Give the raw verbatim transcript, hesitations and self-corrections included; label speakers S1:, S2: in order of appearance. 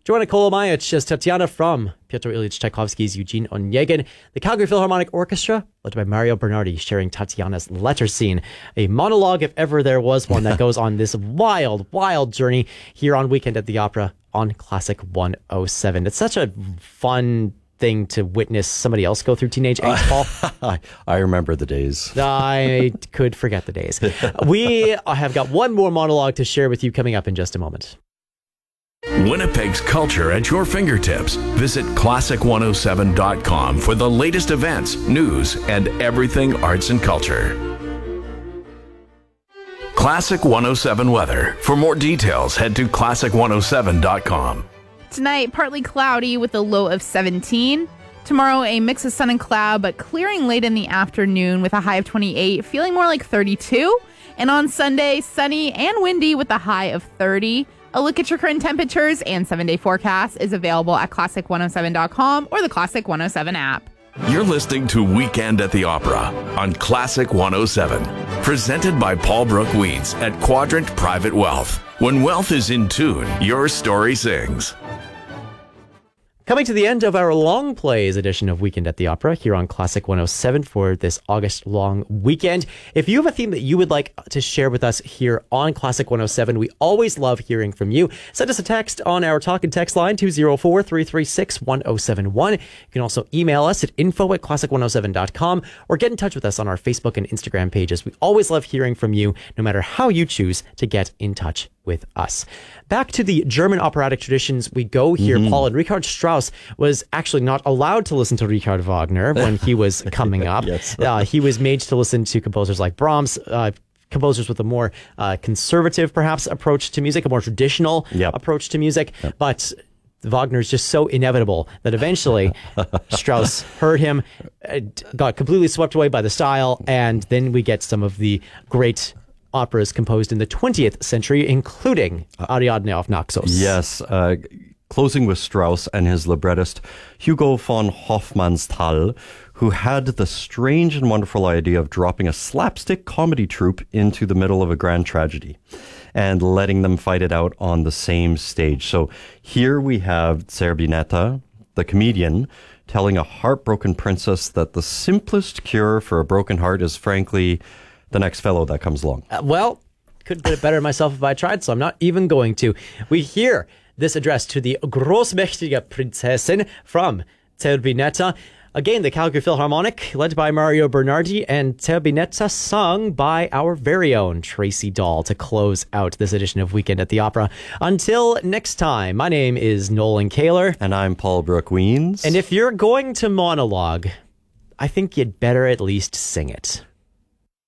S1: Joanna Kolomayich as Tatiana from Pyotr Ilyich Tchaikovsky's Eugene Onegin. The Calgary Philharmonic Orchestra, led by Mario Bernardi, sharing Tatiana's letter scene. A monologue, if ever there was one, that goes on this wild, wild journey here on Weekend at the Opera on Classic one oh seven. It's such a fun thing to witness somebody else go through teenage angst, Paul.
S2: I remember the days.
S1: I could forget the days. We have got one more monologue to share with you coming up in just a moment.
S3: Winnipeg's culture at your fingertips. Visit classic one oh seven dot com for the latest events, news, and everything arts and culture. Classic one oh seven weather. For more details, head to classic one oh seven dot com.
S4: Tonight, partly cloudy with a low of seventeen. Tomorrow, a mix of sun and cloud, but clearing late in the afternoon with a high of twenty-eight, feeling more like thirty-two. And on Sunday, sunny and windy with a high of thirty. A look at your current temperatures and seven-day forecast is available at classic one oh seven dot com or the Classic one oh seven app.
S3: You're listening to Weekend at the Opera on Classic one oh seven. Presented by Paul Brooke Weeds at Quadrant Private Wealth. When wealth is in tune, your story sings.
S1: Coming to the end of our long plays edition of Weekend at the Opera here on Classic one oh seven for this August long weekend. If you have a theme that you would like to share with us here on Classic one oh seven, we always love hearing from you. Send us a text on our talk and text line two oh four, three three six, one oh seven one. You can also email us at info at classic one oh seven dot com or get in touch with us on our Facebook and Instagram pages. We always love hearing from you, no matter how you choose to get in touch with us. Back to the German operatic traditions we go here, mm-hmm. Paul. And Richard Strauss was actually not allowed to listen to Richard Wagner when he was coming up.
S2: Yes.
S1: uh, he was made to listen to composers like Brahms, uh, composers with a more uh, conservative, perhaps, approach to music, a more traditional
S2: yep.
S1: approach to music.
S2: Yep.
S1: But Wagner is just so inevitable that eventually Strauss heard him, uh, got completely swept away by the style, and then we get some of the great operas composed in the twentieth century, including Ariadne auf Naxos.
S2: Yes, uh, closing with Strauss and his librettist Hugo von Hofmannsthal, who had the strange and wonderful idea of dropping a slapstick comedy troupe into the middle of a grand tragedy and letting them fight it out on the same stage. So here we have Zerbinetta, the comedian, telling a heartbroken princess that the simplest cure for a broken heart is, frankly, the next fellow that comes along.
S1: Uh, well, couldn't put it better myself if I tried, so I'm not even going to. We hear this address to the Großmächtige Prinzessin from Zerbinetta. Again, the Calgary Philharmonic, led by Mario Bernardi, and Zerbinetta sung by our very own Tracy Dahl to close out this edition of Weekend at the Opera. Until next time, my name is Nolan Kaler.
S2: And I'm Paul Brooke Weens.
S1: And if you're going to monologue, I think you'd better at least sing it.